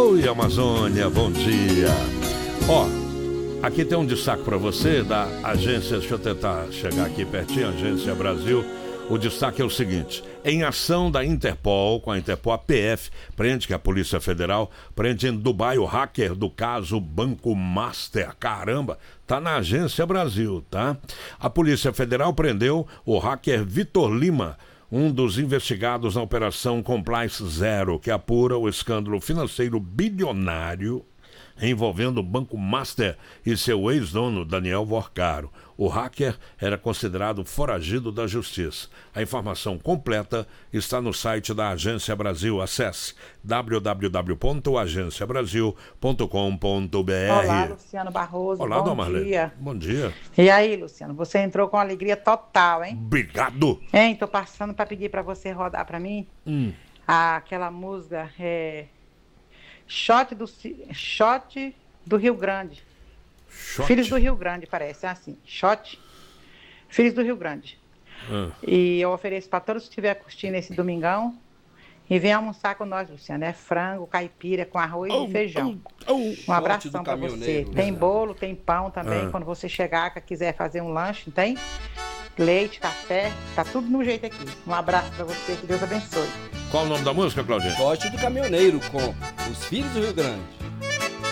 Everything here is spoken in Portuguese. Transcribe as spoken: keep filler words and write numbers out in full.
Oi, Amazônia, bom dia. Ó, aqui tem um destaque para você da agência, deixa eu tentar chegar aqui pertinho, Agência Brasil. O destaque é o seguinte: em ação da Interpol, com a Interpol, a P F prende, que é a Polícia Federal, prende em Dubai o hacker do caso Banco Master. Caramba, tá na Agência Brasil, tá? A Polícia Federal prendeu o hacker Vitor Lima, um dos investigados na Operação Compliance Zero, que apura o escândalo financeiro bilionário envolvendo o Banco Master e seu ex-dono Daniel Vorcaro. O hacker era considerado foragido da justiça. A informação completa está no site da Agência Brasil. Acesse w w w ponto agência brasil ponto com ponto b r. Olá, Luciano Barroso. Olá, bom Marlene. dia. Bom dia. E aí, Luciano, você entrou com alegria total, hein? Obrigado. Hein, tô passando para pedir para você rodar para mim Hum. aquela música é... Shot do, Shot do Rio Grande. Shot. Filhos do Rio Grande, parece. É assim. Shot. Filhos do Rio Grande. Ah. E eu ofereço para todos que estiverem curtindo esse domingão. E vem almoçar com nós, Luciano. É frango, caipira, com arroz Oh, e feijão. oh, oh. Um abração para você. Tem bolo, tem pão também. Ah. Quando você chegar, que quiser fazer um lanche, tem? Leite, café, tá tudo no jeito aqui. Um abraço para você, que Deus abençoe. Qual o nome da música, Claudinha? Shot do Caminhoneiro, com Os Filhos do Rio Grande.